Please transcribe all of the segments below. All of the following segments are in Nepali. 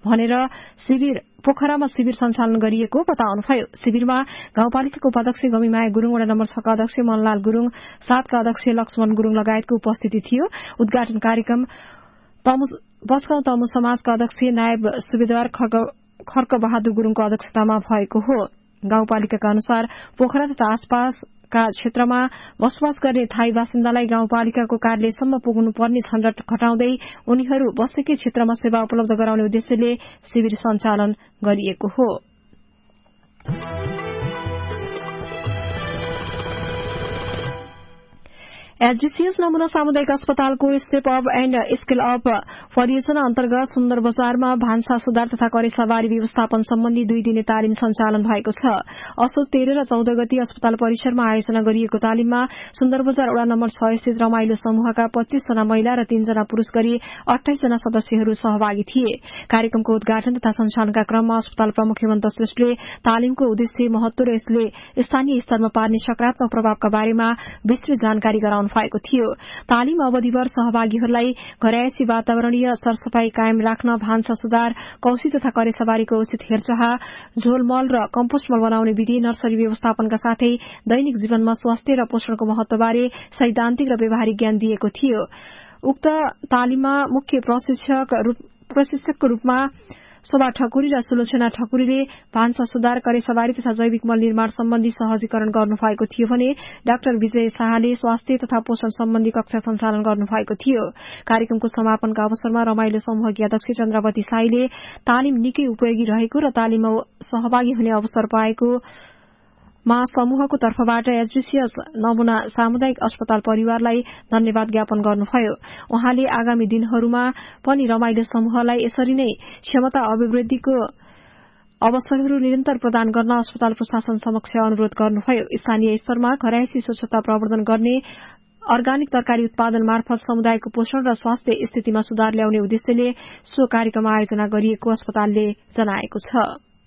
भनेर पोखरामा शिविर सञ्चालन गरिएको बताउनुभयो। शिविरमा गाउँपालिकाको उपाध्यक्ष गमीमाया गुरूङ, वडा नम्बर 6 का अध्यक्ष मनलाल गुरूङ, 7 का अध्यक्ष लक्ष्मण गुरूङ लगायतको उपस्थिति थियो। उद्घाटन कार्यक्रम बस्गाउँ तमु समाजका अध्यक्ष नायब सुबेदार खर्क बहादुर गुरूङको अध्यक्षतामा भएको हो। गाउँपालिकाका अनुसार पोखरा तथा आसपासका क्षेत्रमा बसोबास गर्ने थाई बासिन्दालाई गाउँपालिकाको कार्यालयसम्म पुग्नुपर्ने झन्झट घटाउँदै उनीहरू बसेकै क्षेत्रमा सेवा उपलब्ध गराउने उद्देश्यले शिविर सञ्चालन गरिएको हो। एचजीसीएस नमूना सामुदायिक अस्पतालको step up and scale up परियोजना अन्तर्गत सुन्दर बजारमा भान्सा सुधार तथा करेसाबारी व्यवस्थापन सम्बन्धी 2 दिने तालिम सञ्चालन भएको छ। असोज 13 र 14 गति अस्पताल परिसरमा आयोजना गरिएको तालिममा सुन्दर बजार वडा नम्बर 6 स्थित रमाइलो समूहका 25 जना महिला र 3 जना पुरूष गरी 28 जना सदस्यहरू सहभागी थिए। कार्यक्रमको उद्घाटन तथा सञ्चालनका क्रममा अस्पताल प्रमुख हेमन्त श्रेष्ठले तालिमको उद्देश्य, महत्व र यसले स्थानीय स्तरमा पार्ने सकारात्मक प्रभावका बारेमा विस्तृत जानकारी गराउनु भएको थियो। तालिम अवधिभर सहभागीहरूलाई घरयासी वातावरणीय सरसफाई कायम राख्न, भान्सा सुधार, कौशी तथा करेसाबारीको उचित हेरचाह, झोलमल र कम्पोस्ट मल बनाउने विधि, नर्सरी व्यवस्थापनका साथै दैनिक जीवनमा स्वास्थ्य र पोषणको महत्वबारे सैद्धान्तिक र व्यावहारिक ज्ञान दिएको थियो। उक्त तालिममा मुख्य प्रशिक्षकको रूपमा शोभा ठकुरी र सुलोचना ठकुरीले भान्सा सुधार, करेसाबारी तथा जैविक मल निर्माण सम्बन्धी सहजीकरण गर्नुभएको थियो भने डाक्टर विजय शाहले स्वास्थ्य तथा पोषण सम्बन्धी कक्षा सञ्चालन गर्नुभएको थियो। कार्यक्रमको समापनका अवसरमा रमाइलो समूहकी अध्यक्ष चन्द्रावती साईले तालिम निकै उपयोगी रहेको र तालिममा सहभागी हुने अवसर पाएको समूहको तर्फबाट एचजीसीएस नमूना सामुदायिक अस्पताल परिवारलाई धन्यवाद ज्ञापन गर्नुभयो। उहाँले आगामी दिनहरूमा पनि रमाइलो समूहलाई यसरी नै क्षमता अभिवृद्धिको अवसरहरू निरन्तर प्रदान गर्न अस्पताल प्रशासन समक्ष अनुरोध गर्नुभयो। स्थानीय स्तरमा घरयासी स्वच्छता प्रवर्धन गर्ने, अर्गानिक तरकारी उत्पादन मार्फत समुदायको पोषण र स्वास्थ्य स्थितिमा सुधार ल्याउने उद्देश्यले सो कार्यक्रम आयोजना गरिएको अस्पतालले जनाएको छ।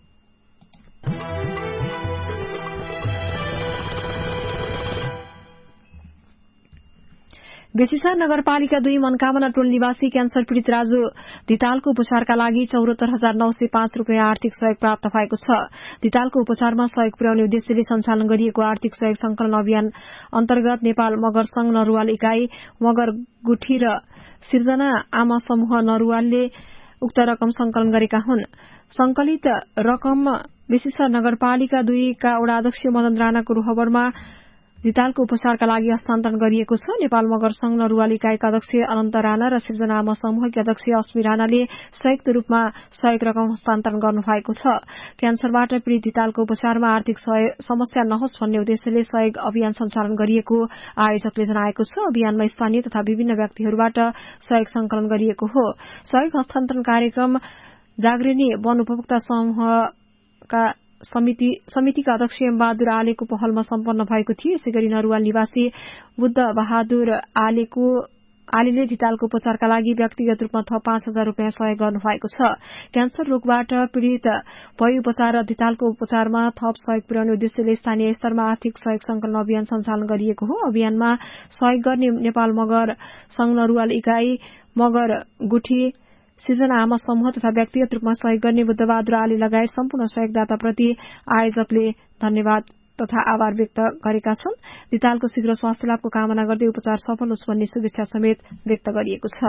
बेसीसार नगरपालिका 2 मनकामना टोल निवासी क्यान्सर पीड़ित राजु धितालको उपचारका लागि 74,905 रूपियाँ आर्थिक सहयोग प्राप्त भएको छ। धितालको उपचारमा सहयोग पुर्याउने उद्देश्यले सञ्चालन गरिएको आर्थिक सहयोग संकलन अभियान अन्तर्गत नेपाल मगर संघ नरुवाल इकाई, मगर गुठी र सिर्जना आमा समूह नरुवालले उक्त रकम संकलन गरेका हुन्। संकलित रकम बेसीसार नगरपालिका 2 का वडा अध्यक्ष मदन राणाको रोहबरमा धितालको उपचारका लागि हस्तान्तरण गरिएको छ। नेपाल मगर संघ नरुवाल इकाइका अध्यक्ष अनन्त राणा र सिर्जना आमा समूहकी अध्यक्ष अस्मी राणाले संयुक्त रूपमा सहयोग रकम हस्तान्तरण गर्नुभएको छ। क्यान्सरबाट पीड़ित धितालको उपचारमा आर्थिक समस्या नहोस् भन्ने उद्देश्यले सहयोग अभियान सञ्चालन गरिएको आयोजकले जनाएको छ। अभियानमा स्थानीय तथा विभिन्न व्यक्तिहरूबाट सहयोग संकलन गरिएको हो। सहयोग हस्तान्तरण कार्यक्रम जागृनी वन उपभोक्ता समूहका समितिका अध्यक्ष बहादुर आलेको पहलमा सम्पन्न भएको थियो। यसैगरी नरुवाल निवासी बुद्ध बहादुर आलेले धितालको उपचारका लागि व्यक्तिगत रूपमा थप 5,000 रूपियाँ सहयोग गर्नुभएको छ। क्यान्सर रोगबाट पीड़ित भई उपचार र धितालको उपचारमा थप सहयोग पुर्याउने उद्देश्यले स्थानीय स्तरमा आर्थिक सहयोग संकलन अभियान सञ्चालन गरिएको हो। अभियानमा सहयोग गर्ने नेपाल मगर संघ नरुवाल इकाई, मगर गुठी, सिर्जना आमा समूह तथा व्यक्तिगत रूपमा सहयोग गर्ने बुद्धबहादुर आले लगायत सम्पूर्ण सहयोगदाताप्रति आयोजकले धन्यवाद तथा आभार व्यक्त गरेका छन्। धितालको शीघ्र स्वास्थ्य लाभको कामना गर्दै उपचार सफल होस् भन्ने शुभेच्छा समेत व्यक्त गरिएको छ।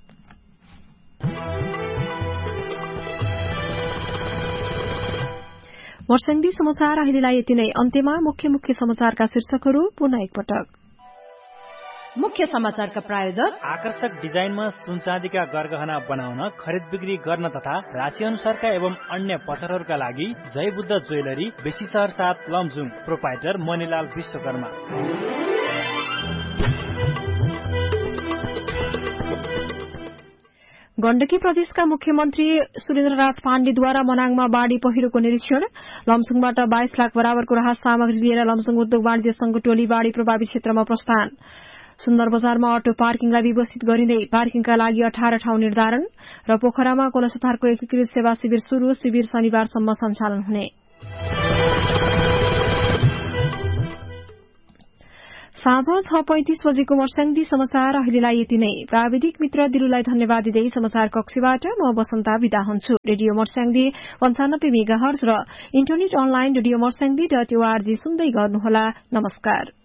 वर्षेङ्गी समाचार अहिलेलाई यति नै। अन्त्यमा मुख्य समाचारका शीर्षकहरू पुनः एकपटक। मुख्य समाचारका प्रायोजक आकर्षक डिजाइनमा सुनचाँदीका गरगहना बनाउन, खरिद बिक्री गर्न तथा राशि अनुसारका एवं अन्य पत्थरहरूका लागि जय बुद्ध ज्वेलरी, बेसीसहर 7 लमजुङ। प्रोपाइटर मणिलाल विश्वकर्मा। गण्डकी प्रदेशका मुख्यमन्त्री सुरेन्द्रराज पाण्डेद्वारा मनाङमा बाढ़ी पहिरोको निरीक्षण। लमजुङबाट 22 लाख बराबरको राहत सामग्री लिएर लमजुङ उद्योग वाणिज्य संघको टोली बाढ़ी प्रभावित क्षेत्रमा प्रस्थान। सुन्दर बजारमा अटो पार्किङलाई व्यवस्थित गरिँदै पार्किङका लागि 18 ठाउँ निर्धारण र पोखरामा कोलसुधारको एकीकृत सेवा शिविर शुरू। शिविर शनिबारसम्म सञ्चालन हुने। साँझ 6:35 बजेको मर्स्याङदी समाचार अहिलेलाई यति नै। प्राविधिक मित्र दिलुलाई धन्यवाद दिँदै समाचार कक्षबाट म बसन्ता बिदा हुन्छु। रेडियो मर्स्याङदी 95 मेगाहर्ज र इन्टरनेट अनलाइन रेडियो मर्स्याङदी.org सुन्दै गर्नुहोला। नमस्कार।